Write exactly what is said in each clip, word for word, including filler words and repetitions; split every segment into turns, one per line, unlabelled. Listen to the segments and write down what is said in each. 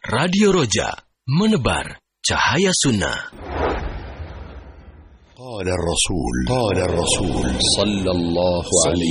Radio Roja, menebar cahaya sunnah.
قال الرسول قال الرسول صلى الله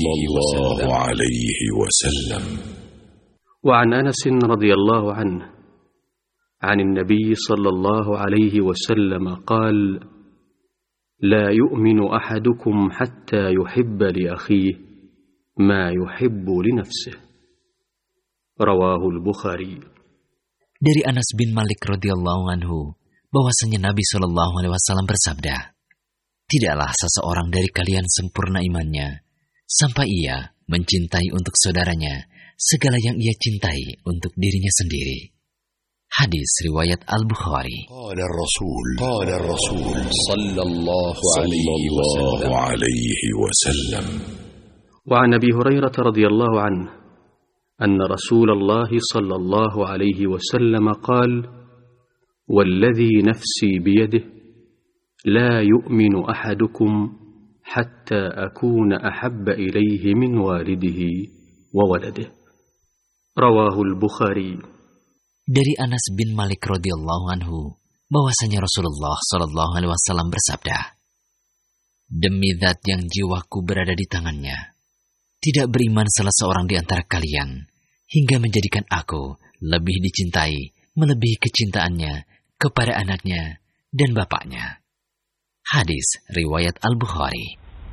عليه وسلم
وعن أنس رضي الله عنه عن النبي صلى الله عليه وسلم قال: لا يؤمن أحدكم حتى يحب لأخيه ما يحب لنفسه. رواه البخاري.
Dari Anas bin Malik radhiyallahu anhu bahwasanya Nabi Shallallahu alaihi wasallam bersabda, tidaklah seseorang dari kalian sempurna imannya sampai ia mencintai untuk saudaranya segala yang ia cintai untuk dirinya sendiri. Hadis riwayat Al-Bukhari.
قال الرسول قال الرسول صلى الله عليه وسلم
وعن أبي هريرة رضي الله عنه أن رسول الله صلى الله عليه وسلم قال: والذي نفسي بيده لا يؤمن أحدكم حتى أكون أحب إليه من والده وولده. رواه البخاري.
Dari Anas bin Malik radhiyallahu anhu bahwasanya Rasulullah shallallahu alaihi wasallam bersabda, demi zat yang jiwaku berada di tangannya, tidak beriman salah seorang di antara kalian hingga menjadikan aku lebih dicintai melebihi kecintaannya kepada anaknya dan bapaknya. Hadis riwayat Al-Bukhari.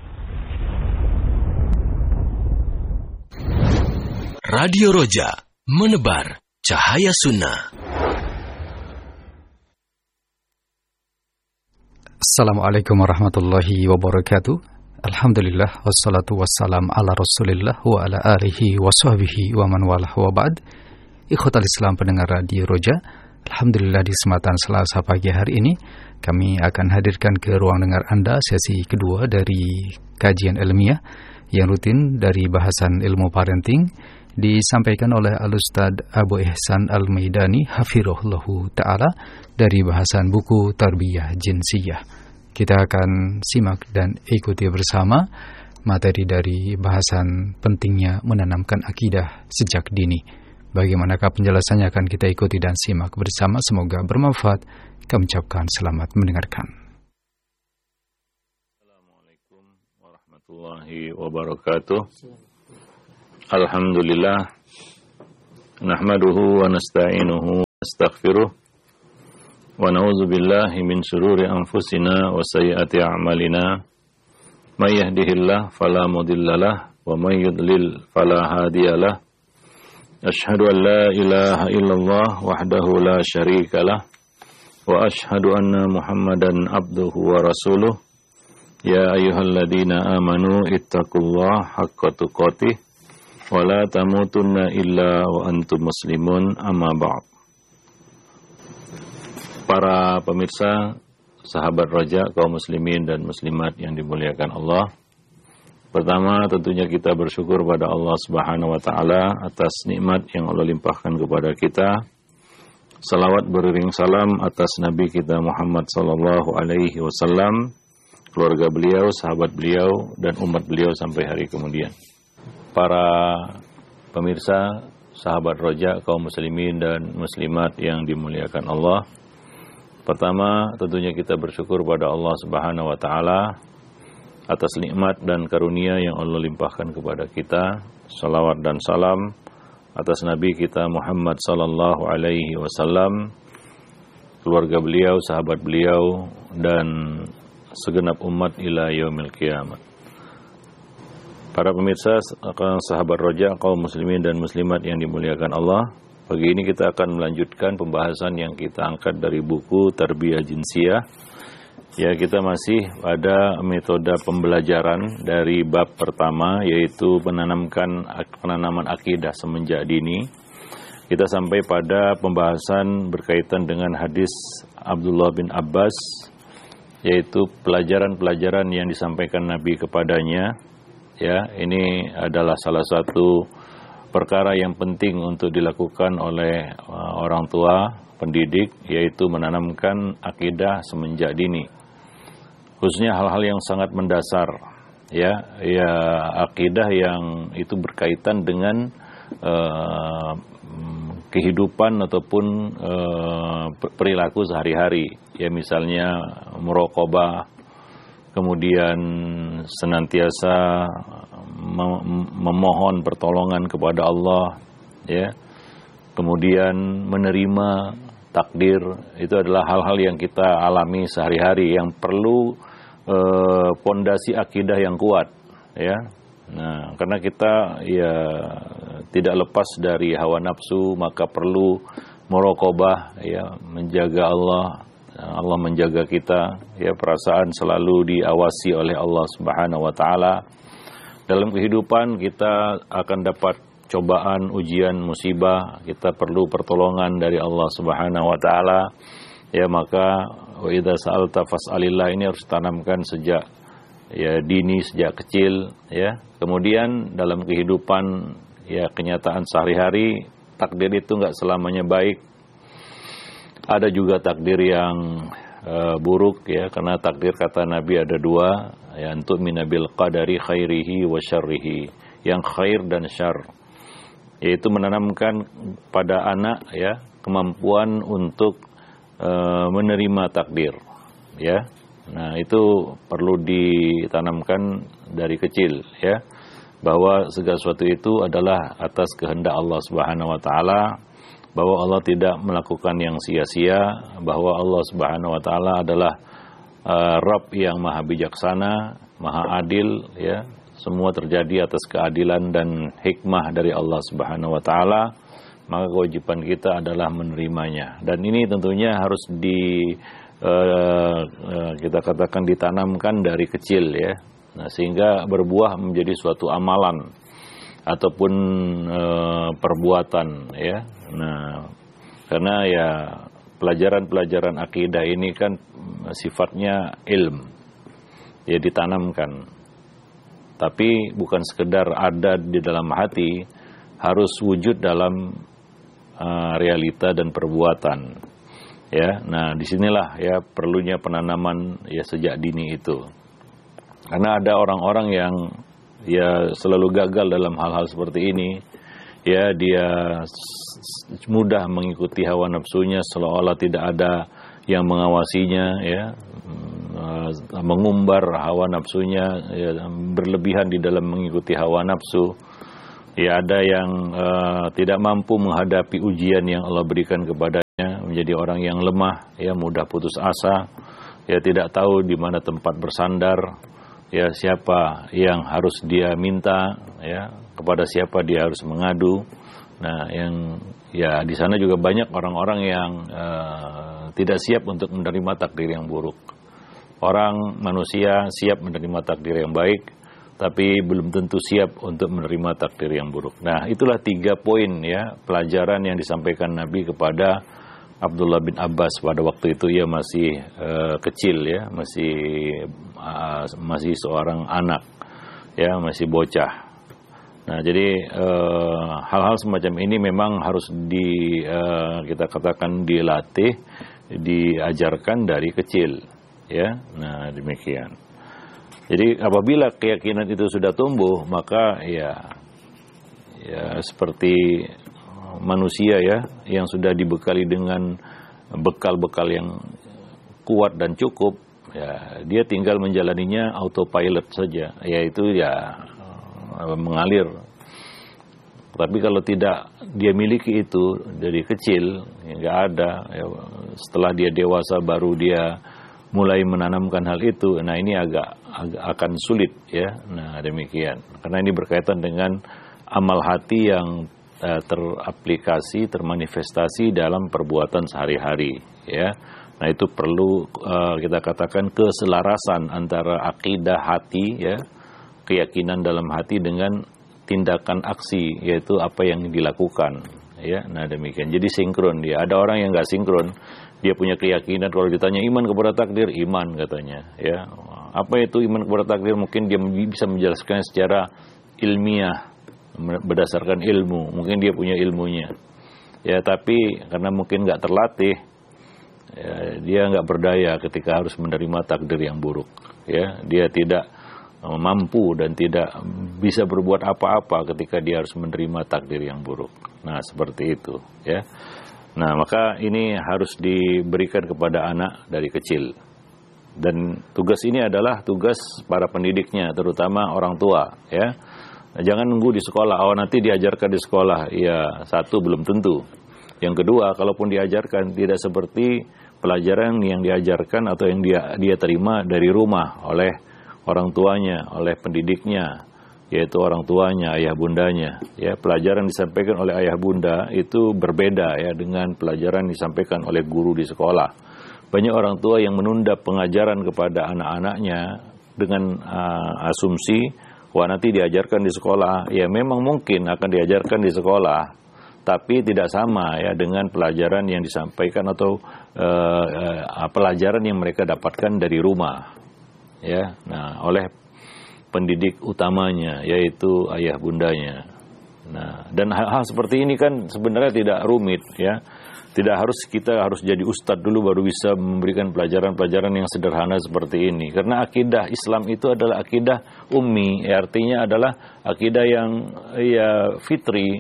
Radio Roja, menebar cahaya sunnah.
Assalamualaikum warahmatullahi wabarakatuh. Alhamdulillah wassalatu wassalam ala Rasulillah wa ala alihi wa sahbihi wa man walah wa ba'd. Ikhwatal Islam pendengar Radio Roja, alhamdulillah di kesempatan Selasa pagi hari ini kami akan hadirkan ke ruang dengar Anda sesi kedua dari kajian ilmiah yang rutin dari bahasan ilmu parenting disampaikan oleh Al-Ustadz Abu Ihsan Al-Maidani hafirullahu ta'ala dari bahasan buku Tarbiyah Jinsiyah. Kita akan simak dan ikuti bersama materi dari bahasan pentingnya menanamkan akidah sejak dini. Bagaimanakah penjelasannya akan kita ikuti dan simak bersama, semoga bermanfaat. Kami ucapkan selamat mendengarkan.
Assalamualaikum warahmatullahi wabarakatuh. Alhamdulillah, nahmaduhu wa nasta'inuhu wa nastaghfiruh wa na'udzu billahi min shururi anfusina wa sayyiati a'malina. May yahdihillahu fala mudhillalah wa may yudlil fala hadiyalah. Ashhadu an la ilaha illallah wahdahu la syarikalah wa ashhadu anna Muhammadan abduhu wa rasuluh. Ya ayyuhalladzina amanu ittaqullaha haqqa tuqatih wala tamutunna illa wa antum muslimun, amma ba'd. Para pemirsa, sahabat Roja, kaum muslimin dan muslimat yang dimuliakan Allah, pertama tentunya kita bersyukur pada Allah Subhanahu wa taala atas nikmat yang Allah limpahkan kepada kita. Salawat beriring salam atas Nabi kita Muhammad sallallahu alaihi wasallam, keluarga beliau, sahabat beliau dan umat beliau sampai hari kemudian. Para pemirsa, sahabat Roja, kaum muslimin dan muslimat yang dimuliakan Allah, pertama tentunya kita bersyukur pada Allah Subhanahu wa taala atas nikmat dan karunia yang Allah limpahkan kepada kita. Salawat dan salam atas Nabi kita Muhammad sallallahu alaihi wasallam, keluarga beliau, sahabat beliau dan segenap umat ila yaumil qiyamah. Para pemirsa, sahabat Roja, kaum muslimin dan muslimat yang dimuliakan Allah, pagi ini kita akan melanjutkan pembahasan yang kita angkat dari buku Tarbiyah Jinsiyah. Ya, kita masih pada metode pembelajaran dari bab pertama, yaitu menanamkan penanaman akidah semenjak dini. Kita sampai pada pembahasan berkaitan dengan hadis Abdullah bin Abbas, yaitu pelajaran-pelajaran yang disampaikan Nabi kepadanya. Ya, ini adalah salah satu perkara yang penting untuk dilakukan oleh uh, orang tua, pendidik, yaitu menanamkan akidah semenjak dini. Khususnya hal-hal yang sangat mendasar, ya, ya akidah yang itu berkaitan dengan uh, kehidupan ataupun uh, perilaku sehari-hari. Ya misalnya muraqabah, kemudian senantiasa memohon pertolongan kepada Allah, ya. Kemudian menerima takdir, itu adalah hal-hal yang kita alami sehari-hari yang perlu pondasi eh, akidah yang kuat, ya. Nah, karena kita ya tidak lepas dari hawa nafsu, maka perlu muraqabah, ya, menjaga Allah. Allah menjaga kita, ya, perasaan selalu diawasi oleh Allah Subhanahu wa taala. Dalam kehidupan kita akan dapat cobaan, ujian, musibah, kita perlu pertolongan dari Allah Subhanahu wa taala. Ya, maka wa idza sa'alta fas'alillah ini harus tanamkan sejak ya dini, sejak kecil, ya. Kemudian dalam kehidupan ya kenyataan sehari-hari, takdir itu enggak selamanya baik. Ada juga takdir yang uh, buruk, ya, karena takdir kata Nabi ada dua, ya, untuk minabil qadari khairihi wa syarrihi, yang khair dan syarr, yaitu menanamkan pada anak, ya, kemampuan untuk uh, menerima takdir, ya. Nah, itu perlu ditanamkan dari kecil, ya, bahwa segala sesuatu itu adalah atas kehendak Allah Subhanahu wa taala, bahwa Allah tidak melakukan yang sia-sia, bahwa Allah Subhanahu wa taala adalah uh, Rabb yang maha bijaksana, maha adil, ya. Semua terjadi atas keadilan dan hikmah dari Allah Subhanahu wa taala, maka kewajiban kita adalah menerimanya. Dan ini tentunya harus di uh, uh, kita katakan ditanamkan dari kecil, ya. Nah, sehingga berbuah menjadi suatu amalan ataupun uh, perbuatan, ya. Nah, karena ya pelajaran-pelajaran akidah ini kan sifatnya ilmu, ya, ditanamkan. Tapi bukan sekedar ada di dalam hati, harus wujud dalam uh, realita dan perbuatan, ya. Nah, disinilah ya perlunya penanaman ya sejak dini itu. Karena ada orang-orang yang ya selalu gagal dalam hal-hal seperti ini. Ya, dia mudah mengikuti hawa nafsunya, seolah-olah tidak ada yang mengawasinya, ya, mengumbar hawa nafsunya, ya, berlebihan di dalam mengikuti hawa nafsu. Ya, ada yang uh, tidak mampu menghadapi ujian yang Allah berikan kepadanya, menjadi orang yang lemah, ya, mudah putus asa, ya, tidak tahu di mana tempat bersandar, ya, siapa yang harus dia minta, ya, kepada siapa dia harus mengadu. Nah, yang ya di sana juga banyak orang-orang yang uh, tidak siap untuk menerima takdir yang buruk. Orang manusia siap menerima takdir yang baik, tapi belum tentu siap untuk menerima takdir yang buruk. Nah, itulah tiga poin, ya, pelajaran yang disampaikan Nabi kepada Abdullah bin Abbas pada waktu itu ia masih uh, kecil, ya, masih uh, masih seorang anak, ya, masih bocah. Nah, jadi uh, hal-hal semacam ini memang harus di uh, kita katakan dilatih, diajarkan dari kecil, ya. Nah, demikian. Jadi apabila keyakinan itu sudah tumbuh, maka ya ya seperti manusia, ya, yang sudah dibekali dengan bekal-bekal yang kuat dan cukup, ya, dia tinggal menjalaninya autopilot saja, yaitu ya mengalir. Tapi kalau tidak dia miliki itu dari kecil, ya, nggak ada, ya, setelah dia dewasa baru dia mulai menanamkan hal itu. Nah, ini agak, agak akan sulit, ya. Nah, demikian. Karena ini berkaitan dengan amal hati yang uh, teraplikasi, termanifestasi dalam perbuatan sehari-hari, ya. Nah, itu perlu uh, kita katakan keselarasan antara akidah hati, ya, keyakinan dalam hati dengan tindakan aksi, yaitu apa yang dilakukan, ya. Nah, demikian. Jadi sinkron dia. Ada orang yang nggak sinkron, dia punya keyakinan, kalau ditanya iman kepada takdir, iman katanya, ya. Apa itu iman kepada takdir? Mungkin dia bisa menjelaskan secara ilmiah, berdasarkan ilmu. Mungkin dia punya ilmunya, ya. Tapi karena mungkin nggak terlatih, ya, dia nggak berdaya ketika harus menerima takdir yang buruk, ya. Dia tidak mampu dan tidak bisa berbuat apa-apa ketika dia harus menerima takdir yang buruk. Nah, seperti itu, ya. Nah, maka ini harus diberikan kepada anak dari kecil. Dan tugas ini adalah tugas para pendidiknya, terutama orang tua, ya. Jangan nunggu di sekolah, oh nanti diajarkan di sekolah. Ya, satu belum tentu. Yang kedua, kalaupun diajarkan tidak seperti pelajaran yang diajarkan atau yang dia dia terima dari rumah oleh orang tuanya, oleh pendidiknya, yaitu orang tuanya, ayah bundanya. Ya, pelajaran disampaikan oleh ayah bunda itu berbeda ya dengan pelajaran disampaikan oleh guru di sekolah. Banyak orang tua yang menunda pengajaran kepada anak-anaknya dengan uh, asumsi, wah nanti diajarkan di sekolah. Ya, memang mungkin akan diajarkan di sekolah, tapi tidak sama ya dengan pelajaran yang disampaikan atau uh, uh, pelajaran yang mereka dapatkan dari rumah. Ya, nah oleh pendidik utamanya yaitu ayah bundanya. Nah, dan hal-hal seperti ini kan sebenarnya tidak rumit ya. Tidak harus kita harus jadi ustadz dulu baru bisa memberikan pelajaran-pelajaran yang sederhana seperti ini. Karena akidah Islam itu adalah akidah ummi, ya, artinya adalah akidah yang ya fitri.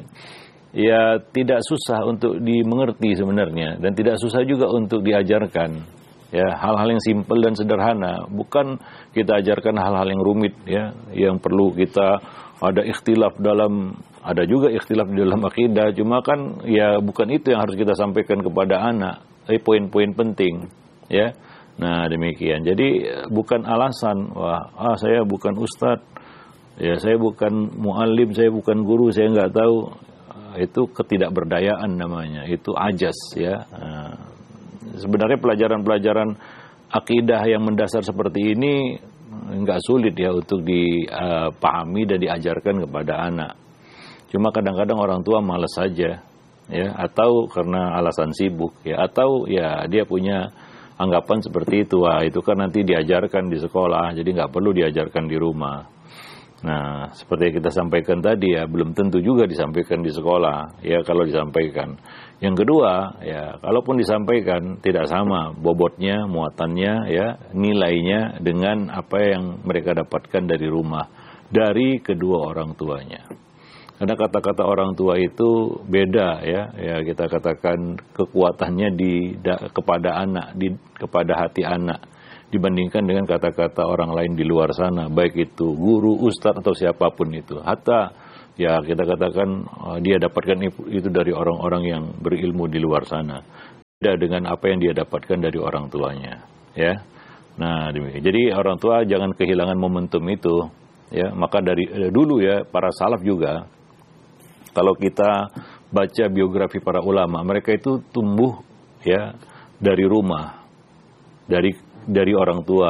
Ya tidak susah untuk dimengerti sebenarnya dan tidak susah juga untuk diajarkan. Ya, hal-hal yang simpel dan sederhana, bukan kita ajarkan hal-hal yang rumit ya, yang perlu kita ada ikhtilaf dalam, ada juga ikhtilaf di dalam akidah, cuma kan ya bukan itu yang harus kita sampaikan kepada anak, eh poin-poin penting ya. Nah, demikian. Jadi bukan alasan wah, ah saya bukan ustadz, ya saya bukan muallim, saya bukan guru, saya nggak tahu. Itu ketidakberdayaan namanya, itu ajas ya. Nah, sebenarnya pelajaran-pelajaran akidah yang mendasar seperti ini nggak sulit ya untuk dipahami dan diajarkan kepada anak. Cuma kadang-kadang orang tua malas saja, ya, atau karena alasan sibuk, ya, atau ya dia punya anggapan seperti itu, wah itu kan nanti diajarkan di sekolah, jadi nggak perlu diajarkan di rumah. Nah, seperti yang kita sampaikan tadi ya, belum tentu juga disampaikan di sekolah, ya kalau disampaikan. Yang kedua, ya kalaupun disampaikan tidak sama bobotnya, muatannya, ya nilainya dengan apa yang mereka dapatkan dari rumah, dari kedua orang tuanya. Karena kata-kata orang tua itu beda ya, ya kita katakan kekuatannya di da, kepada anak, di kepada hati anak. Dibandingkan dengan kata-kata orang lain di luar sana, baik itu guru, ustadz atau siapapun itu. Hatta ya kita katakan uh, dia dapatkan itu dari orang-orang yang berilmu di luar sana. Beda dengan apa yang dia dapatkan dari orang tuanya, ya. Nah, demikian. Jadi orang tua jangan kehilangan momentum itu, ya. Maka dari eh, dulu ya para salaf juga, kalau kita baca biografi para ulama, mereka itu tumbuh ya dari rumah, dari dari orang tua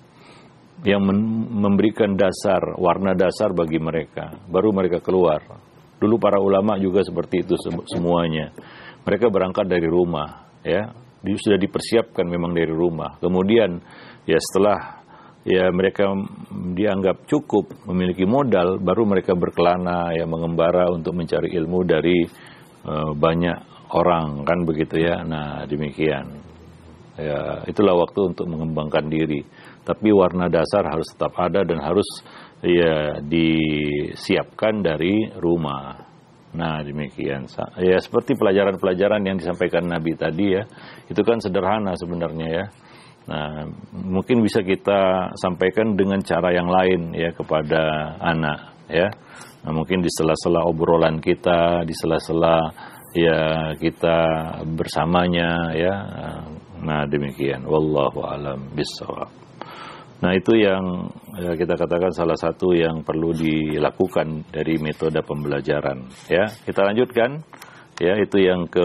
yang memberikan dasar, warna dasar bagi mereka, baru mereka keluar. Dulu para ulama juga seperti itu semuanya. Mereka berangkat dari rumah, ya, sudah dipersiapkan memang dari rumah. Kemudian ya setelah ya mereka dianggap cukup memiliki modal, baru mereka berkelana ya mengembara untuk mencari ilmu dari uh, banyak orang, kan begitu ya. Nah, demikian. Ya, itulah waktu untuk mengembangkan diri. Tapi warna dasar harus tetap ada dan harus ya disiapkan dari rumah. Nah, demikian. Ya, seperti pelajaran-pelajaran yang disampaikan Nabi tadi ya, itu kan sederhana sebenarnya ya. Nah, mungkin bisa kita sampaikan dengan cara yang lain ya kepada anak ya. Nah, mungkin di sela-sela obrolan kita, di sela-sela ya kita bersamanya ya. Nah, demikian. Wallahu a'lam bishawab. Nah, itu yang ya, kita katakan salah satu yang perlu dilakukan dari metode pembelajaran. Ya, kita lanjutkan. Ya, itu yang ke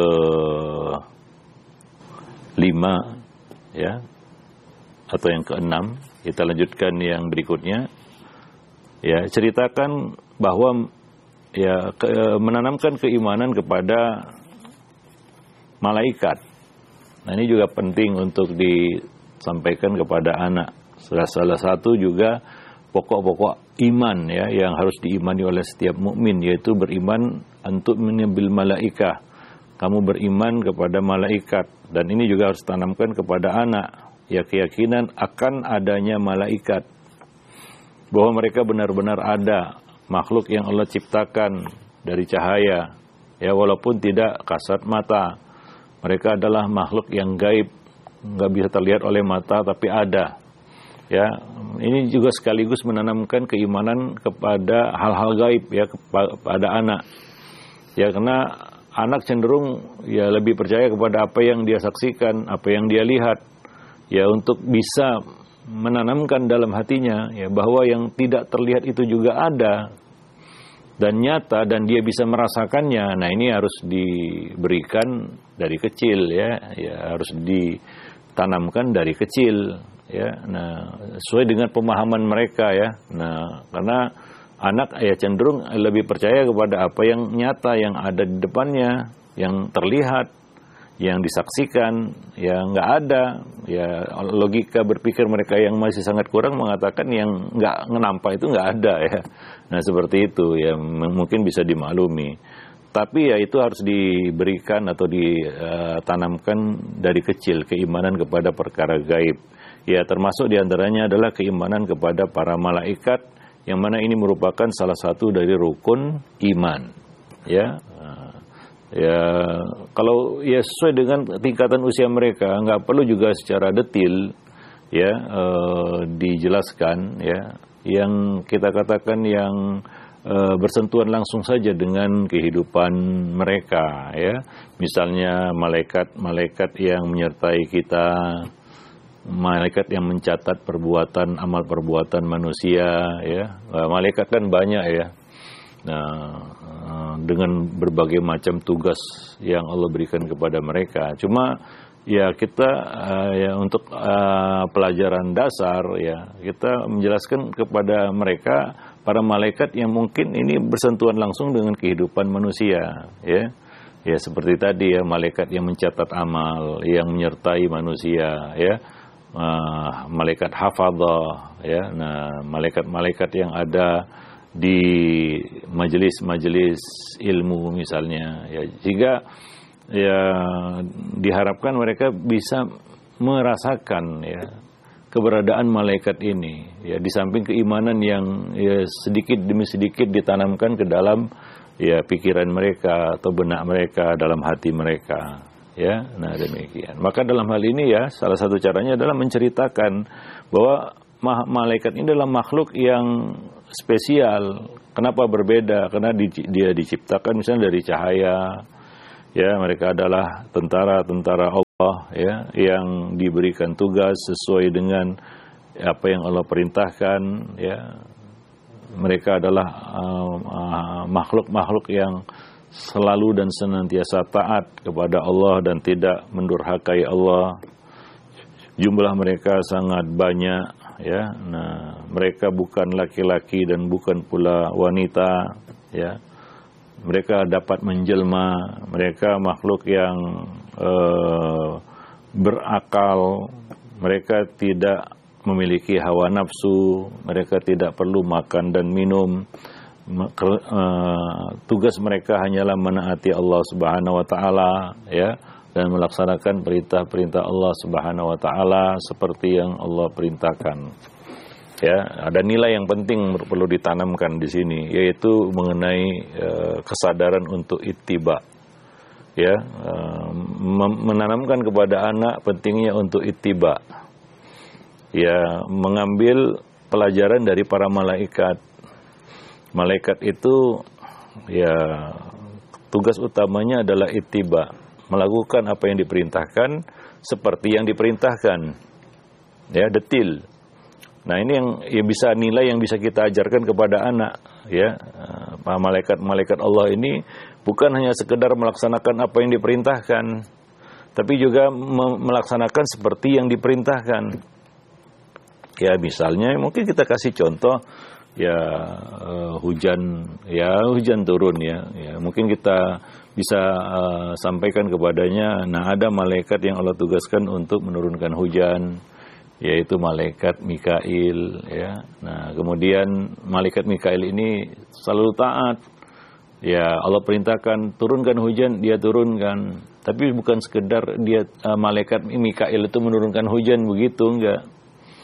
lima, ya, atau yang keenam. Kita lanjutkan yang berikutnya. Ya, ceritakan bahwa ya ke, menanamkan keimanan kepada malaikat. Nah, ini juga penting untuk disampaikan kepada anak. Salah satu juga pokok-pokok iman ya yang harus diimani oleh setiap mukmin, yaitu beriman antu bil malaikah. Kamu beriman kepada malaikat, dan ini juga harus tanamkan kepada anak ya keyakinan akan adanya malaikat. bahwa mereka benar-benar ada makhluk yang Allah ciptakan dari cahaya, ya walaupun tidak kasat mata. Mereka adalah makhluk yang gaib, nggak bisa terlihat oleh mata tapi ada. Ya, ini juga sekaligus menanamkan keimanan kepada hal-hal gaib ya kepada anak. Ya, karena anak cenderung ya lebih percaya kepada apa yang dia saksikan, apa yang dia lihat. Ya, untuk bisa menanamkan dalam hatinya ya bahwa yang tidak terlihat itu juga ada dan nyata dan dia bisa merasakannya. Nah, ini harus diberikan dari kecil ya, ya harus ditanamkan dari kecil. Ya, nah sesuai dengan pemahaman mereka ya. Nah, karena anak ya cenderung lebih percaya kepada apa yang nyata, yang ada di depannya, yang terlihat, yang disaksikan, yang nggak ada. Ya logika berpikir mereka yang masih sangat kurang mengatakan yang nggak nampak itu nggak ada ya. Nah seperti itu ya, mungkin bisa dimaklumi. Tapi ya itu harus diberikan atau ditanamkan dari kecil keimanan kepada perkara gaib. Ya termasuk diantaranya adalah keimanan kepada para malaikat, yang mana ini merupakan salah satu dari rukun iman. Ya, ya kalau ya sesuai dengan tingkatan usia mereka, nggak perlu juga secara detail ya eh, dijelaskan ya. Yang kita katakan yang eh, bersentuhan langsung saja dengan kehidupan mereka ya. Misalnya malaikat-malaikat yang menyertai kita, malaikat yang mencatat perbuatan, amal perbuatan manusia, ya. Malaikat kan banyak ya. Nah, dengan berbagai macam tugas yang Allah berikan kepada mereka. Cuma ya kita ya untuk uh, pelajaran dasar ya, kita menjelaskan kepada mereka para malaikat yang mungkin ini bersentuhan langsung dengan kehidupan manusia, ya. Ya seperti tadi ya, malaikat yang mencatat amal, yang menyertai manusia, ya. Uh, malaikat hafadzah ya, nah malaikat-malaikat yang ada di majelis-majelis ilmu misalnya ya, sehingga ya diharapkan mereka bisa merasakan ya keberadaan malaikat ini ya, di samping keimanan yang ya sedikit demi sedikit ditanamkan ke dalam ya pikiran mereka atau benak mereka, dalam hati mereka. Ya, nah demikian. Maka dalam hal ini ya, salah satu caranya adalah menceritakan bahwa ma- malaikat ini adalah makhluk yang spesial. Kenapa berbeda? Karena di, dia diciptakan misalnya dari cahaya. Ya, mereka adalah tentara-tentara Allah ya, yang diberikan tugas sesuai dengan apa yang Allah perintahkan. Ya, mereka adalah uh, uh, makhluk-makhluk yang selalu dan senantiasa taat kepada Allah dan tidak mendurhakai Allah. Jumlah mereka sangat banyak ya. Nah, mereka bukan laki-laki dan bukan pula wanita ya. Mereka dapat menjelma, mereka makhluk yang eh, berakal, mereka tidak memiliki hawa nafsu, mereka tidak perlu makan dan minum. Uh, tugas mereka hanyalah menaati Allah Subhanahu wa taala ya, dan melaksanakan perintah-perintah Allah Subhanahu wa taala seperti yang Allah perintahkan. Ya, ada nilai yang penting perlu ditanamkan di sini, yaitu mengenai uh, kesadaran untuk ittiba. Ya, uh, menanamkan kepada anak pentingnya untuk ittiba. Ya, mengambil pelajaran dari para malaikat. Malaikat itu ya tugas utamanya adalah ittiba, melakukan apa yang diperintahkan seperti yang diperintahkan. Ya, detil. Nah, ini yang ya bisa nilai yang bisa kita ajarkan kepada anak, ya. Para malaikat-malaikat Allah ini bukan hanya sekedar melaksanakan apa yang diperintahkan, tapi juga me- melaksanakan seperti yang diperintahkan. Ya, misalnya mungkin kita kasih contoh ya uh, hujan ya hujan turun ya ya mungkin kita bisa uh, sampaikan kepadanya, nah ada malaikat yang Allah tugaskan untuk menurunkan hujan, yaitu malaikat Mikail ya. Nah kemudian malaikat Mikail ini selalu taat ya, Allah perintahkan turunkan hujan, dia turunkan. Tapi bukan sekedar dia uh, malaikat Mikail itu menurunkan hujan begitu, enggak.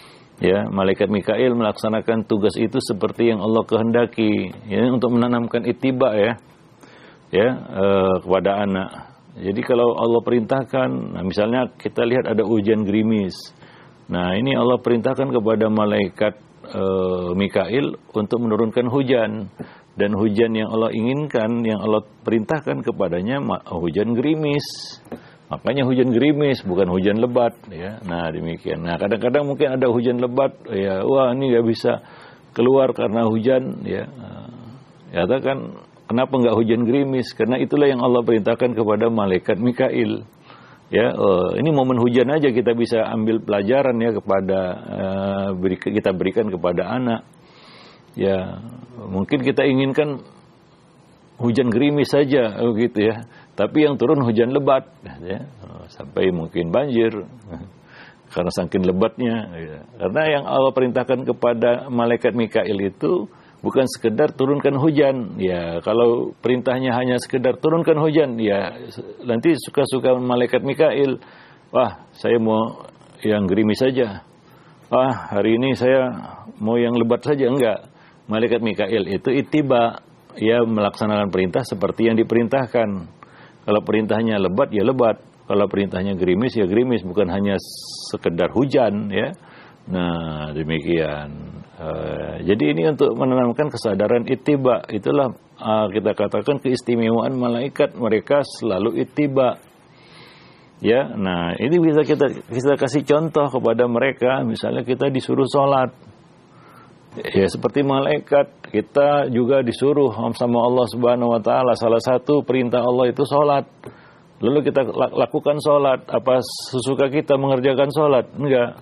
Ya, malaikat Mikail melaksanakan tugas itu seperti yang Allah kehendaki, ya, untuk menanamkan ittiba ya, ya eh, kepada anak. Jadi kalau Allah perintahkan, nah misalnya kita lihat ada hujan gerimis, nah ini Allah perintahkan kepada malaikat eh, Mikail untuk menurunkan hujan, dan hujan yang Allah inginkan, yang Allah perintahkan kepadanya hujan gerimis. Makanya hujan gerimis, bukan hujan lebat, ya. Nah demikian. Nah kadang-kadang mungkin ada hujan lebat, ya. Wah ini nggak bisa keluar karena hujan, ya. Ya kan, kenapa nggak hujan gerimis? Karena itulah yang Allah perintahkan kepada malaikat Mikail. Ya, oh, ini momen hujan aja kita bisa ambil pelajaran ya kepada uh, beri, kita berikan kepada anak. Ya, mungkin kita inginkan hujan gerimis saja, begitu ya. Tapi yang turun hujan lebat, ya, sampai mungkin banjir karena saking lebatnya. Ya. Karena yang Allah perintahkan kepada malaikat Mikail itu bukan sekedar turunkan hujan. Ya, kalau perintahnya hanya sekedar turunkan hujan, ya nanti suka-suka malaikat Mikail. Wah, saya mau yang gerimis saja. Wah, hari ini saya mau yang lebat saja. Enggak. Malaikat Mikail itu ittiba, ia melaksanakan perintah seperti yang diperintahkan. Kalau perintahnya lebat, ya lebat. Kalau perintahnya gerimis, ya gerimis. Bukan hanya sekedar hujan, ya. Nah, demikian. Uh, jadi ini untuk menanamkan kesadaran ittiba. Itulah uh, kita katakan keistimewaan malaikat. Mereka selalu ittiba. Ya, nah ini bisa kita kita kasih contoh kepada mereka. Misalnya kita disuruh sholat. Ya seperti malaikat, kita juga disuruh sama Allah Subhanahu wa taala. Salah satu perintah Allah itu sholat. Lalu kita lakukan sholat. Apa sesuka kita mengerjakan sholat? Enggak.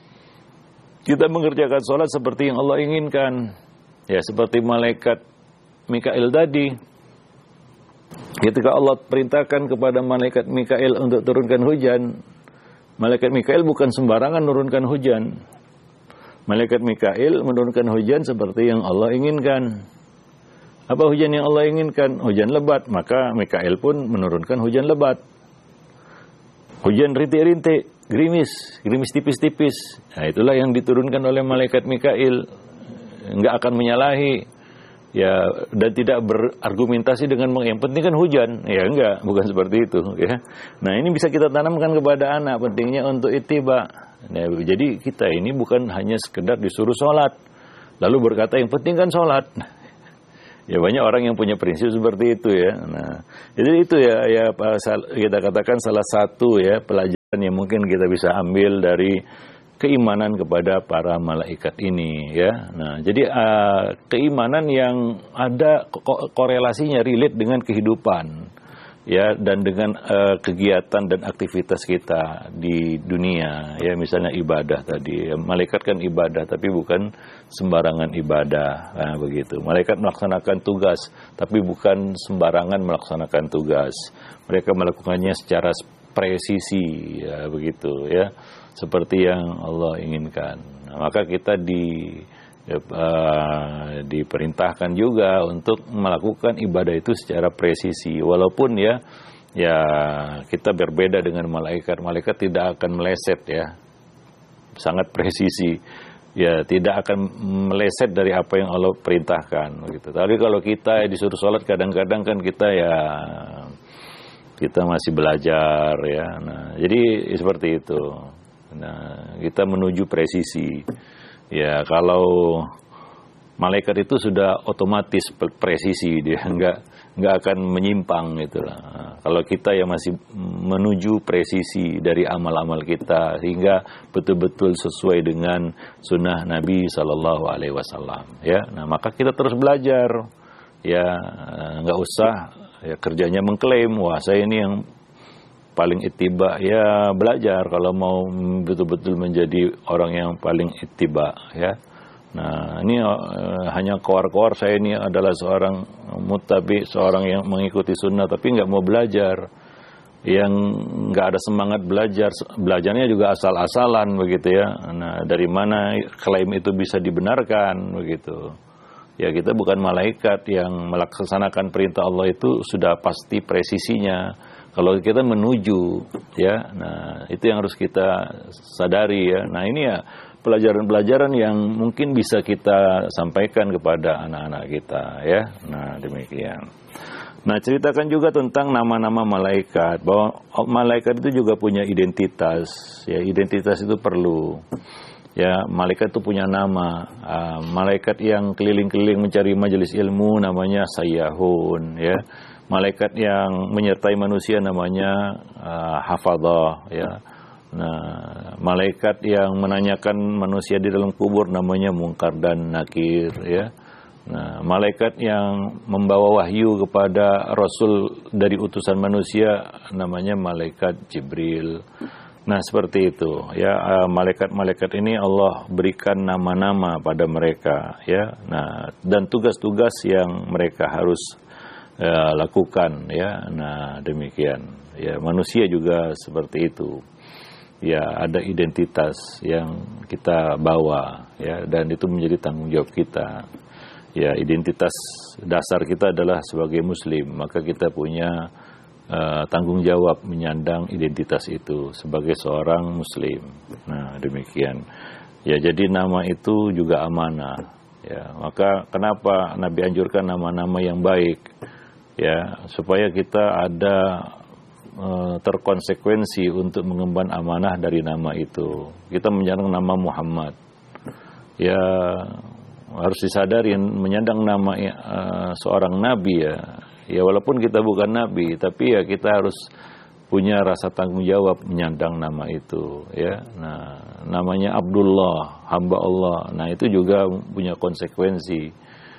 Kita mengerjakan sholat seperti yang Allah inginkan. Ya seperti malaikat Mikail tadi. Ketika Allah perintahkan kepada malaikat Mikail untuk turunkan hujan, malaikat Mikail bukan sembarangan menurunkan hujan. Malaikat Mikail menurunkan hujan seperti yang Allah inginkan. Apa hujan yang Allah inginkan? Hujan lebat. Maka Mikail pun menurunkan hujan lebat. Hujan rintik-rintik, gerimis, gerimis tipis-tipis. Nah, itulah yang diturunkan oleh malaikat Mikail. Enggak akan menyalahi, ya, dan tidak berargumentasi dengan yang penting kan hujan. Ya enggak, bukan seperti itu. Ya. Nah ini bisa kita tanamkan kepada anak, pentingnya untuk ittiba. Nah, jadi kita ini bukan hanya sekedar disuruh sholat, lalu berkata yang penting kan sholat. Ya banyak orang yang punya prinsip seperti itu ya. Nah, jadi itu ya, ya kita katakan salah satu ya pelajaran yang mungkin kita bisa ambil dari keimanan kepada para malaikat ini ya. Nah, jadi uh, keimanan yang ada ko- korelasinya relate dengan kehidupan. Ya, dan dengan uh, kegiatan dan aktivitas kita di dunia, ya misalnya ibadah tadi, ya, malaikat kan ibadah tapi bukan sembarangan ibadah, nah, begitu. Malaikat melaksanakan tugas tapi bukan sembarangan melaksanakan tugas. Mereka melakukannya secara presisi, ya begitu, ya seperti yang Allah inginkan. Nah, maka kita di Ya, uh, diperintahkan juga untuk melakukan ibadah itu secara presisi, walaupun ya ya kita berbeda dengan malaikat. Malaikat tidak akan meleset ya, sangat presisi ya, tidak akan meleset dari apa yang Allah perintahkan gitu. Tapi kalau kita disuruh sholat kadang-kadang kan kita ya kita masih belajar ya. Nah, jadi seperti itu. Nah, kita menuju presisi. Ya kalau malaikat itu sudah otomatis presisi, dia nggak nggak akan menyimpang gitu lah. Nah, kalau kita yang masih menuju presisi dari amal-amal kita sehingga betul-betul sesuai dengan sunnah Nabi Shallallahu Alaihi Wasallam, ya. Nah maka kita terus belajar, ya nggak usah ya kerjanya mengklaim wah saya ini yang paling ittiba, ya belajar kalau mau betul-betul menjadi orang yang paling ittiba ya. Nah ini uh, hanya koar-koar saya ini adalah seorang muttabi, seorang yang mengikuti sunnah tapi nggak mau belajar, yang nggak ada semangat belajar, belajarnya juga asal-asalan begitu ya. Nah dari mana klaim itu bisa dibenarkan begitu? Ya kita bukan malaikat yang melaksanakan perintah Allah itu sudah pasti presisinya. Kalau kita menuju, ya, nah itu yang harus kita sadari ya. Nah ini ya pelajaran-pelajaran yang mungkin bisa kita sampaikan kepada anak-anak kita ya. Nah demikian. Nah ceritakan juga tentang nama-nama malaikat, bahwa malaikat itu juga punya identitas. Ya identitas itu perlu. Ya malaikat itu punya nama. Uh, malaikat yang keliling-keliling mencari majelis ilmu namanya sayyahun. Ya malaikat yang menyertai manusia namanya uh, hafadhah. Ya. Nah malaikat yang menanyakan manusia di dalam kubur namanya munkar dan nakir. Ya. Nah, malaikat yang membawa wahyu kepada Rasul dari utusan manusia namanya malaikat Jibril. Nah, seperti itu ya. Malaikat-malaikat ini Allah berikan nama-nama pada mereka ya. Nah, dan tugas-tugas yang mereka harus ya, lakukan ya. Nah, demikian. Ya, manusia juga seperti itu. Ya, ada identitas yang kita bawa ya, dan itu menjadi tanggung jawab kita. Ya, identitas dasar kita adalah sebagai muslim, maka kita punya uh, tanggung jawab menyandang identitas itu sebagai seorang muslim. Nah, demikian. Ya, jadi nama itu juga amanah. Ya, maka kenapa Nabi anjurkan nama-nama yang baik? Ya, supaya kita ada uh, terkonsekuensi untuk mengemban amanah dari nama itu. Kita menyandang nama Muhammad. Ya, harus disadari menyandang nama uh, seorang nabi ya. Ya walaupun kita bukan nabi, tapi ya kita harus punya rasa tanggung jawab menyandang nama itu ya. Nah, namanya Abdullah, hamba Allah. Nah, itu juga punya konsekuensi.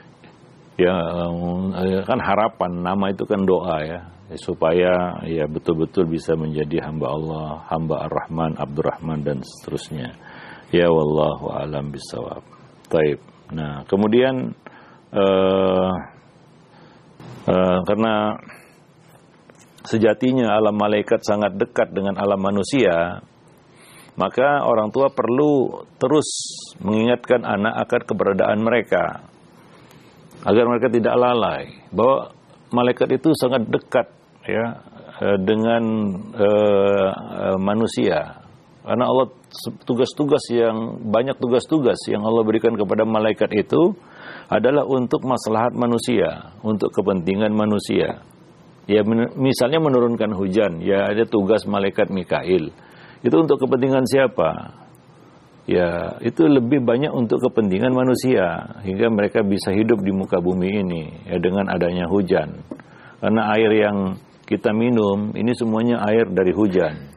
Ya kan harapan, nama itu kan doa ya, ya supaya ya betul-betul bisa menjadi hamba Allah, hamba Ar-Rahman, Abdurrahman dan seterusnya. Ya wallahu a'lam bishawab. Taib. Nah, kemudian uh, uh, karena sejatinya alam malaikat sangat dekat dengan alam manusia, maka orang tua perlu terus mengingatkan anak akan keberadaan mereka, agar mereka tidak lalai, bahwa malaikat itu sangat dekat ya dengan uh, uh, manusia. Karena Allah tugas-tugas yang banyak tugas-tugas yang Allah berikan kepada malaikat itu adalah untuk maslahat manusia, untuk kepentingan manusia. Ya misalnya menurunkan hujan, ya ada tugas malaikat Mikail. Itu untuk kepentingan siapa? Ya itu lebih banyak untuk kepentingan manusia hingga mereka bisa hidup di muka bumi ini ya dengan adanya hujan. Karena air yang kita minum ini semuanya air dari hujan.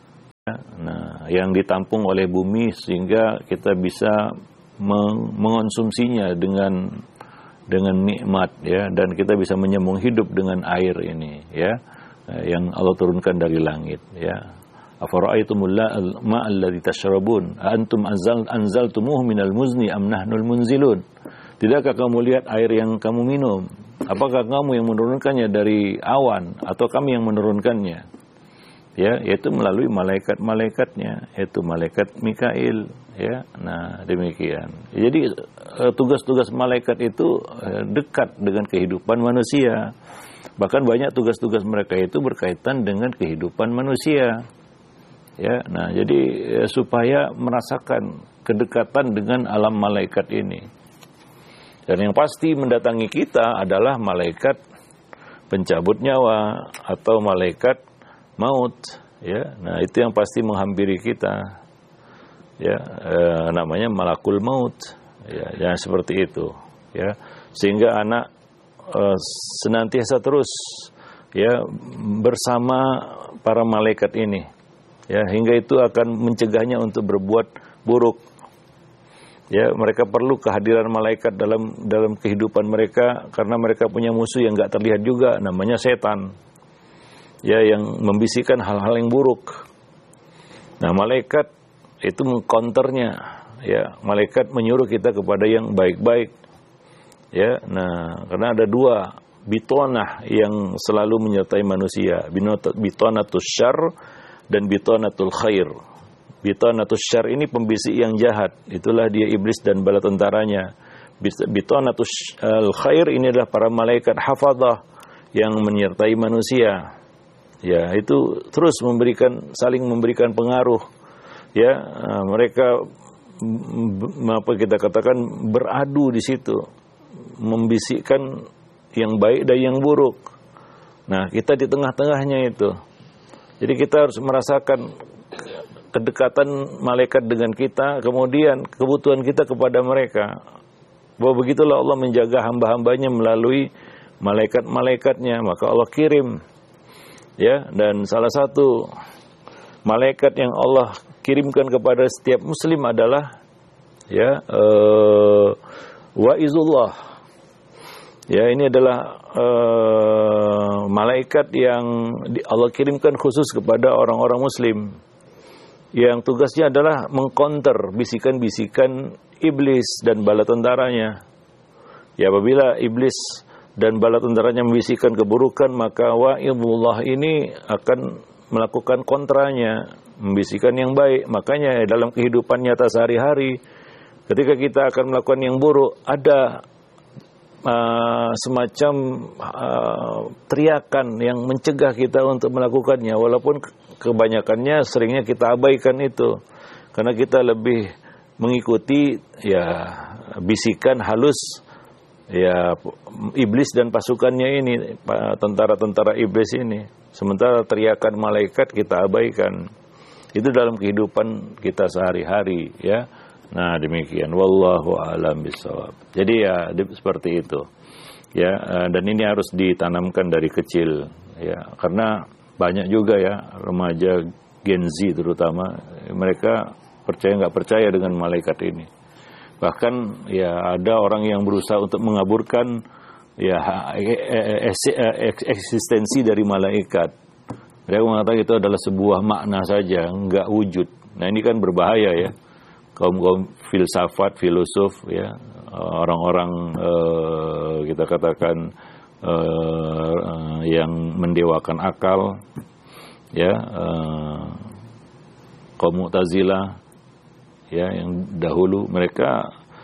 Nah, yang ditampung oleh bumi sehingga kita bisa meng- mengonsumsinya dengan dengan nikmat ya, dan kita bisa menyambung hidup dengan air ini ya, yang Allah turunkan dari langit ya. Afara'aytumul ma'a alladzi tashrabun antum anzal anzaltumuhu minal muzni am nahnul munzilun. Tidakkah kamu lihat air yang kamu minum? Apakah kamu yang menurunkannya dari awan atau kami yang menurunkannya? Ya, yaitu melalui malaikat-malaikatnya, yaitu malaikat Mikail, ya. Nah, demikian. Jadi tugas-tugas malaikat itu dekat dengan kehidupan manusia. Bahkan banyak tugas-tugas mereka itu berkaitan dengan kehidupan manusia. Ya, nah jadi ya, supaya merasakan kedekatan dengan alam malaikat ini. Dan yang pasti mendatangi kita adalah malaikat pencabut nyawa atau malaikat maut, ya. Nah, itu yang pasti menghampiri kita. Ya, e, namanya malakul maut. Ya, jangan seperti itu, ya. Sehingga anak e, senantiasa terus ya bersama para malaikat ini. Ya, hingga itu akan mencegahnya untuk berbuat buruk. Ya, mereka perlu kehadiran malaikat dalam dalam kehidupan mereka karena mereka punya musuh yang enggak terlihat juga, namanya setan. Ya, yang membisikkan hal-hal yang buruk. Nah, malaikat itu mengcounternya, ya. Malaikat menyuruh kita kepada yang baik-baik. Ya, nah, karena ada dua bitonah yang selalu menyertai manusia, bitonatus syarr dan bitonatul khair. Bitonatus syarr ini pembisik yang jahat, itulah dia iblis dan bala tentaranya. Bitonatus khair ini adalah para malaikat hafadzah yang menyertai manusia. Ya, itu terus memberikan saling memberikan pengaruh. Ya, mereka apa kita katakan beradu di situ, membisikkan yang baik dan yang buruk. Nah, kita di tengah-tengahnya itu. Jadi kita harus merasakan kedekatan malaikat dengan kita, kemudian kebutuhan kita kepada mereka. Bahwa begitulah Allah menjaga hamba-hambanya melalui malaikat-malaikatnya, maka Allah kirim. Ya, dan salah satu malaikat yang Allah kirimkan kepada setiap muslim adalah ya uh, waizullah. Ya, ini adalah uh, malaikat yang Allah kirimkan khusus kepada orang-orang muslim, yang tugasnya adalah mengcounter bisikan-bisikan iblis dan bala tentaranya. Ya, apabila iblis dan bala tentaranya membisikkan keburukan, maka wa'idullah ini akan melakukan kontranya, membisikkan yang baik. Makanya dalam kehidupan nyata sehari-hari, ketika kita akan melakukan yang buruk, ada uh, semacam uh, teriakan yang mencegah kita untuk melakukannya, walaupun kebanyakannya seringnya kita abaikan itu, karena kita lebih mengikuti ya bisikan halus ya iblis dan pasukannya ini, tentara-tentara iblis ini. Sementara teriakan malaikat kita abaikan. Itu dalam kehidupan kita sehari-hari, ya. Nah, demikian, wallahu a'lam bishawab. Jadi ya seperti itu. Ya, dan ini harus ditanamkan dari kecil, ya. Karena banyak juga ya remaja Gen Z terutama, mereka percaya nggak percaya dengan malaikat ini. Bahkan ya ada orang yang berusaha untuk mengaburkan ya eksistensi dari malaikat. Mereka mengatakan itu adalah sebuah makna saja, enggak wujud. Nah, ini kan berbahaya ya. Kaum-kaum filsafat, filosof ya, orang-orang eh, kita katakan eh, yang mendewakan akal ya, eh, kaum Mu'tazilah ya, yang dahulu mereka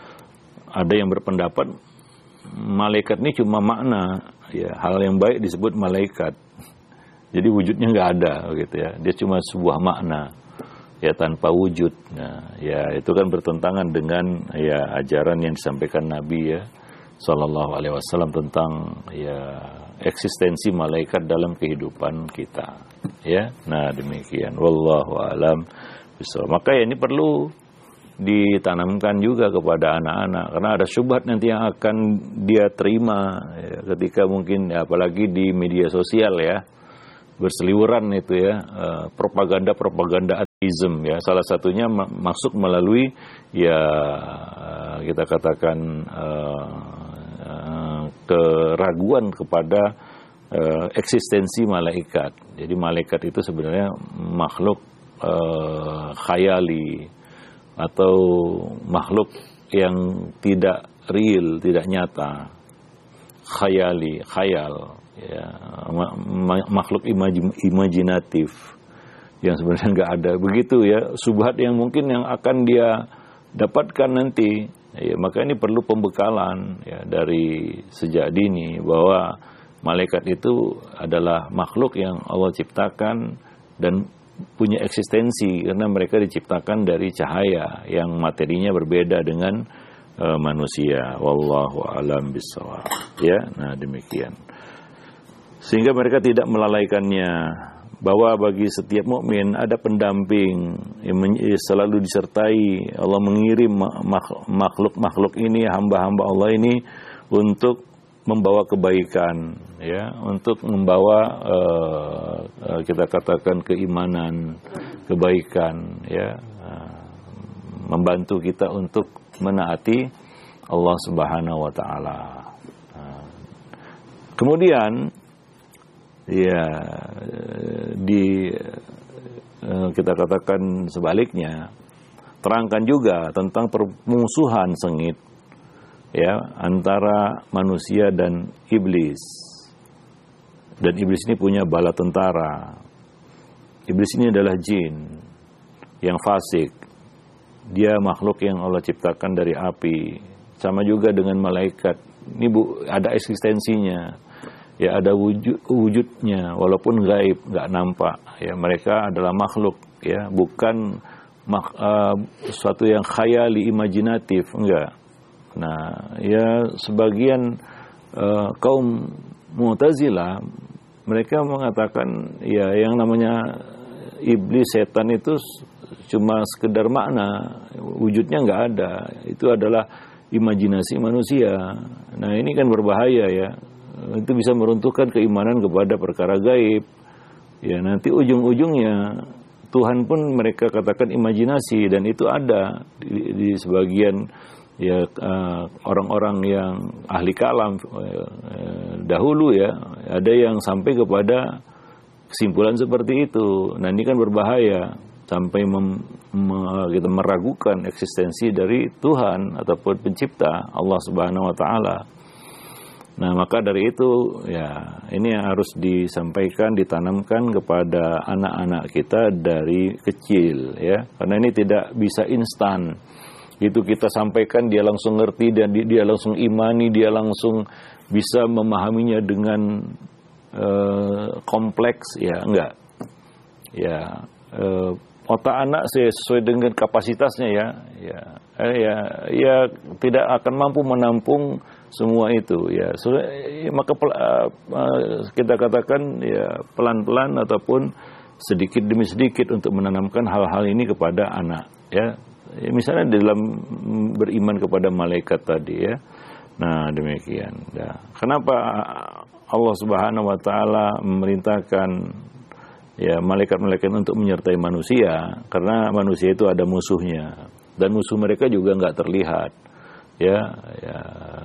ada yang berpendapat malaikat ini cuma makna, ya, hal yang baik disebut malaikat. Jadi wujudnya nggak ada gitu ya. Dia cuma sebuah makna ya tanpa wujud. Nah, ya itu kan bertentangan dengan ya ajaran yang disampaikan Nabi ya sallallahu alaihi wasallam tentang ya eksistensi malaikat dalam kehidupan kita. Ya. Nah, demikian. Wallahu a'lam bishawab. Maka ya ini perlu ditanamkan juga kepada anak-anak, karena ada syubhat nanti yang akan dia terima ya, ketika mungkin ya, apalagi di media sosial ya berseliweran itu ya uh, propaganda-propaganda ateisme ya, salah satunya ma- masuk melalui ya uh, kita katakan uh, uh, keraguan kepada uh, eksistensi malaikat. Jadi malaikat itu sebenarnya makhluk uh, khayali atau makhluk yang tidak real, tidak nyata, khayali, khayal, ya, makhluk imaj- imajinatif yang sebenarnya nggak ada. Begitu ya, subhat yang mungkin yang akan dia dapatkan nanti. Ya, maka ini perlu pembekalan ya dari sejak dini bahwa malaikat itu adalah makhluk yang Allah ciptakan dan punya eksistensi karena mereka diciptakan dari cahaya yang materinya berbeda dengan uh, manusia. Wallahu a'lam bishawab. Ya, nah demikian. Sehingga mereka tidak melalaikannya, bahwa bagi setiap mukmin ada pendamping yang selalu disertai. Allah mengirim makhluk-makhluk ini, hamba-hamba Allah ini untuk membawa kebaikan, ya, untuk membawa uh, uh, kita katakan keimanan, kebaikan, ya, uh, membantu kita untuk menaati Allah Subhanahu wa taala. Uh, kemudian ya di uh, kita katakan sebaliknya, terangkan juga tentang permusuhan sengit ya antara manusia dan iblis. Dan iblis ini punya bala tentara. Iblis ini adalah jin yang fasik. Dia makhluk yang Allah ciptakan dari api. Sama juga dengan malaikat. Ini bu, ada eksistensinya. ya ada wujud wujudnya walaupun gaib, nggak nampak. Ya, mereka adalah makhluk, ya, bukan mak, uh, sesuatu yang khayali, imajinatif, enggak. Nah, ya sebagian uh, kaum Mu'tazilah mereka mengatakan ya yang namanya iblis, setan itu cuma sekedar makna, wujudnya nggak ada. Itu adalah imajinasi manusia. Nah, ini kan berbahaya ya. Itu bisa meruntuhkan keimanan kepada perkara gaib. Ya, nanti ujung-ujungnya Tuhan pun mereka katakan imajinasi, dan itu ada di, di sebagian ya uh, orang-orang yang ahli kalam uh, dahulu ya, ada yang sampai kepada kesimpulan seperti itu. Nah, ini kan berbahaya sampai mem, me, kita meragukan eksistensi dari Tuhan ataupun pencipta Allah Subhanahu wa taala. Nah, maka dari itu ya ini yang harus disampaikan, ditanamkan kepada anak-anak kita dari kecil ya. Karena ini tidak bisa instan. Itu kita sampaikan dia langsung ngerti dan dia langsung imani, dia langsung bisa memahaminya dengan uh, kompleks ya, enggak. Ya, uh, otak anak sesuai dengan kapasitasnya ya. Ya, eh, ya ya tidak akan mampu menampung semua itu ya. So, maka uh, uh, kita katakan ya pelan-pelan ataupun sedikit demi sedikit untuk menanamkan hal-hal ini kepada anak ya. Ya, misalnya dalam beriman kepada malaikat tadi ya. Nah, demikian. Ya. Kenapa Allah Subhanahu wa taala memerintahkan ya malaikat-malaikat untuk menyertai manusia? Karena manusia itu ada musuhnya, dan musuh mereka juga nggak terlihat. Ya, ya.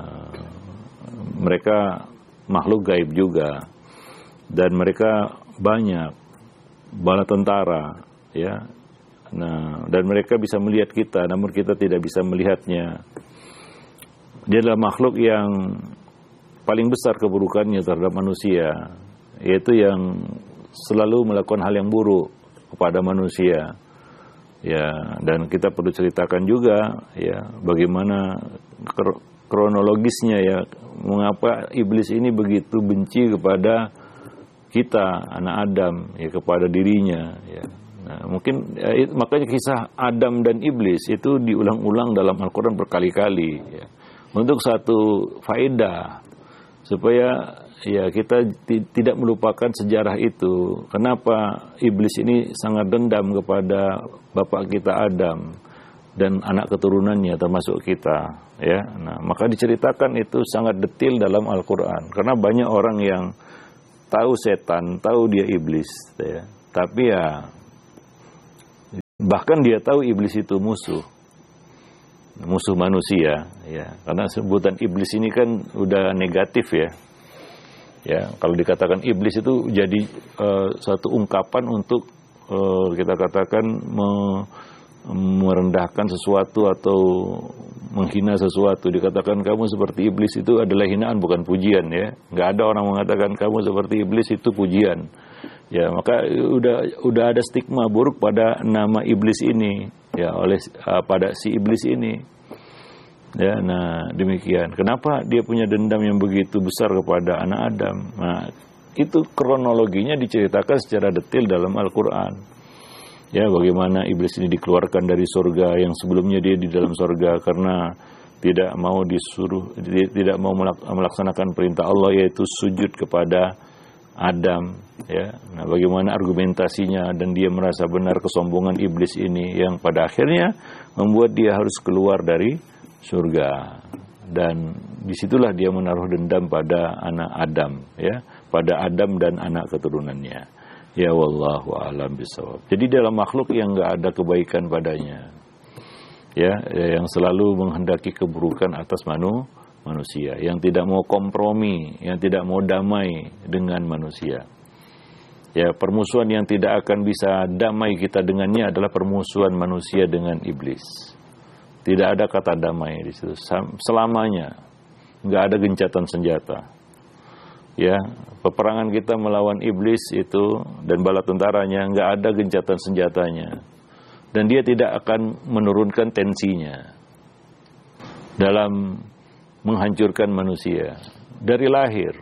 Mereka makhluk gaib juga, dan mereka banyak bala tentara ya. Nah, dan mereka bisa melihat kita, namun kita tidak bisa melihatnya. Dia adalah makhluk yang paling besar keburukannya terhadap manusia, yaitu yang selalu melakukan hal yang buruk kepada manusia. Ya, dan kita perlu ceritakan juga ya bagaimana kronologisnya ya, mengapa iblis ini begitu benci kepada kita, anak Adam, ya kepada dirinya ya. Nah, mungkin ya, makanya kisah Adam dan iblis itu diulang-ulang dalam Al-Quran berkali-kali ya. Untuk satu faedah supaya ya kita t- tidak melupakan sejarah itu. Kenapa iblis ini sangat dendam kepada bapak kita Adam dan anak keturunannya termasuk kita ya. Nah, maka diceritakan itu sangat detail dalam Al-Quran, karena banyak orang yang tahu setan, tahu dia iblis ya. Tapi ya bahkan dia tahu iblis itu musuh, musuh manusia, ya. Karena sebutan iblis ini kan udah negatif ya. Ya, kalau dikatakan iblis itu jadi uh, satu ungkapan untuk uh, kita katakan me, merendahkan sesuatu atau menghina sesuatu. Dikatakan kamu seperti iblis itu adalah hinaan, bukan pujian ya. Nggak ada orang mengatakan kamu seperti iblis itu pujian. Ya, maka udah udah ada stigma buruk pada nama iblis ini ya, oleh uh, pada si iblis ini. Ya, nah demikian. Kenapa dia punya dendam yang begitu besar kepada anak Adam? Nah, itu kronologinya diceritakan secara detail dalam Al-Qur'an. Ya, bagaimana iblis ini dikeluarkan dari surga yang sebelumnya dia di dalam surga karena tidak mau disuruh tidak mau melaksanakan perintah Allah, yaitu sujud kepada Adam ya. Nah, bagaimana argumentasinya, dan dia merasa benar kesombongan iblis ini yang pada akhirnya membuat dia harus keluar dari surga, dan disitulah dia menaruh dendam pada anak Adam ya, pada Adam dan anak keturunannya. Ya, wallahu a'lam bishawab. Jadi dalam makhluk yang enggak ada kebaikan padanya ya, yang selalu menghendaki keburukan atas manu manusia, yang tidak mau kompromi, yang tidak mau damai dengan manusia. Ya, permusuhan yang tidak akan bisa damai kita dengannya adalah permusuhan manusia dengan iblis. Tidak ada kata damai di situ selamanya. Enggak ada gencatan senjata. Ya, peperangan kita melawan iblis itu dan bala tentaranya enggak ada gencatan senjatanya. Dan dia tidak akan menurunkan tensinya dalam menghancurkan manusia dari lahir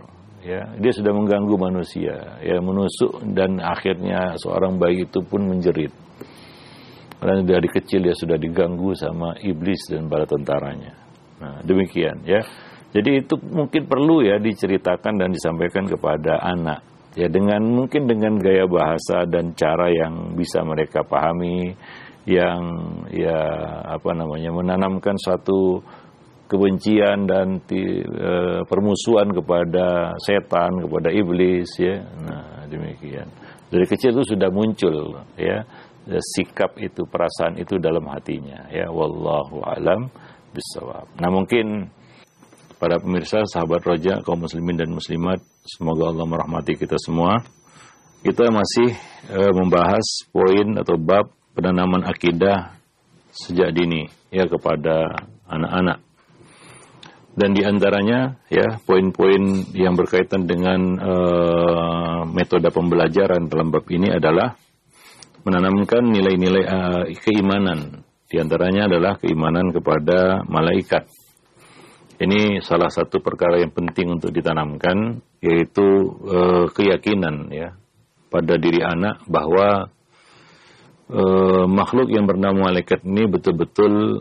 ya, dia sudah mengganggu manusia, ya, menusuk, dan akhirnya seorang bayi itu pun menjerit. Karena dari kecil dia sudah diganggu sama iblis dan bala tentaranya. Nah, demikian ya. Jadi itu mungkin perlu ya diceritakan dan disampaikan kepada anak. Ya, dengan mungkin dengan gaya bahasa dan cara yang bisa mereka pahami, yang ya apa namanya menanamkan suatu kebencian dan ti, e, permusuhan kepada setan, kepada iblis ya. Nah, demikian. Dari kecil itu sudah muncul ya sikap itu, perasaan itu dalam hatinya ya. Wallahu a'lam bishawab. Nah, mungkin para pemirsa, sahabat Roja, kaum muslimin dan muslimat, semoga Allah merahmati kita semua. Kita masih e, membahas poin atau bab penanaman akidah sejak dini ya kepada anak-anak. Dan di antaranya ya poin-poin yang berkaitan dengan uh, metode pembelajaran dalam bab ini adalah menanamkan nilai-nilai uh, keimanan. Di antaranya adalah keimanan kepada malaikat. Ini salah satu perkara yang penting untuk ditanamkan, yaitu uh, keyakinan ya pada diri anak bahwa uh, makhluk yang bernama malaikat ini betul-betul